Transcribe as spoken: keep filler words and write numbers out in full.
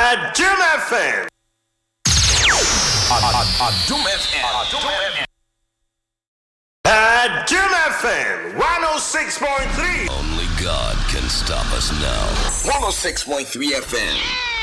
Adum F M. Adum F M. Adum F M. one oh six point three. Only God can stop us now. one oh six point three F M.